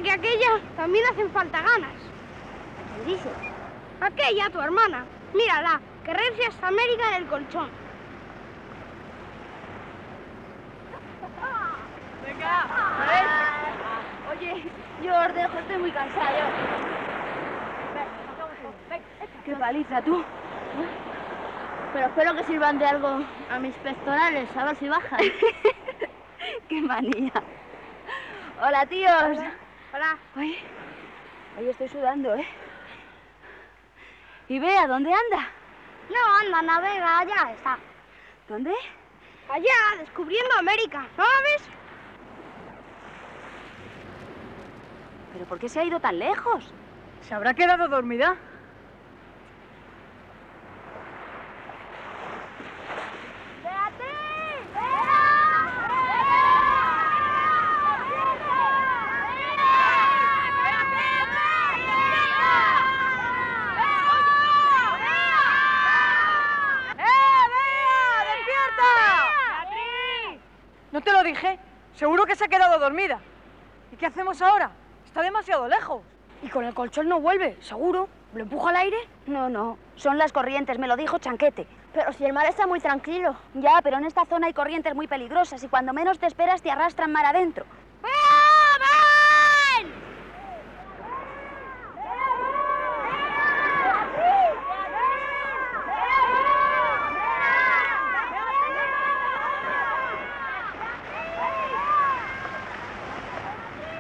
Anda, que aquella también hacen falta ganas. ¿Qué dices? Aquella, tu hermana. Mírala, que recia hasta América en el colchón. Venga, oye, yo os dejo, estoy muy cansado. Qué paliza, tú. Pero espero que sirvan de algo a mis pectorales, a ver si bajan. Qué manía. Hola, tíos. Hola. Hola. Oye, estoy sudando, ¿eh? ¿Y Bea, dónde anda? No, anda, navega, allá está. ¿Dónde? Allá, descubriendo América. ¿No la ves? ¿Pero por qué se ha ido tan lejos? ¿Se habrá quedado dormida? ¿No te lo dije? Seguro que se ha quedado dormida. ¿Y qué hacemos ahora? Está demasiado lejos. Y con el colchón no vuelve, seguro. ¿Lo empuja al aire? No, son las corrientes, me lo dijo Chanquete. Pero si el mar está muy tranquilo. Ya, pero en esta zona hay corrientes muy peligrosas y cuando menos te esperas te arrastran mar adentro.